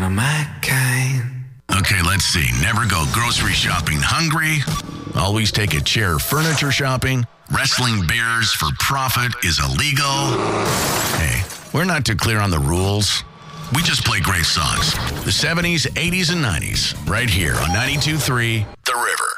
are my kind. Okay, let's see. Never go grocery shopping hungry. Always take a chair furniture shopping. Wrestling bears for profit is illegal. Hey, we're not too clear on the rules. We just play great songs. The 70s, 80s, and 90s. Right here on 92.3 The River.